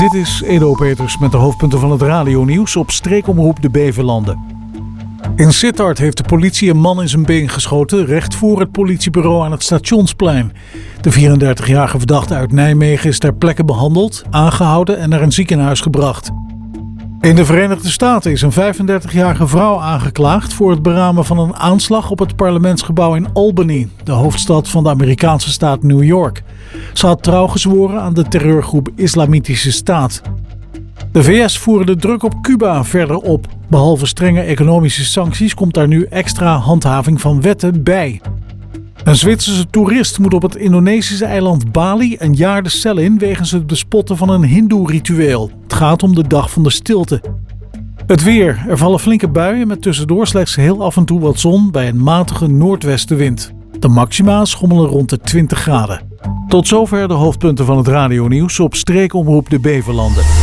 Dit is Edo Peters met de hoofdpunten van het radionieuws op streekomroep de Beverlanden. In Sittard heeft de politie een man in zijn been geschoten, recht voor het politiebureau aan het Stationsplein. De 34-jarige verdachte uit Nijmegen is ter plekke behandeld, aangehouden en naar een ziekenhuis gebracht. In de Verenigde Staten is een 35-jarige vrouw aangeklaagd voor het beramen van een aanslag op het parlementsgebouw in Albany, de hoofdstad van de Amerikaanse staat New York. Ze had trouw gezworen aan de terreurgroep Islamitische Staat. De VS voeren de druk op Cuba verder op. Behalve strenge economische sancties komt daar nu extra handhaving van wetten bij. Een Zwitserse toerist moet op het Indonesische eiland Bali een jaar de cel in wegens het bespotten van een hindoe-ritueel. Het gaat om de dag van de stilte. Het weer. Er vallen flinke buien met tussendoor slechts heel af en toe wat zon bij een matige noordwestenwind. De maxima schommelen rond de 20 graden. Tot zover de hoofdpunten van het radionieuws op streekomroep de Beverlanden.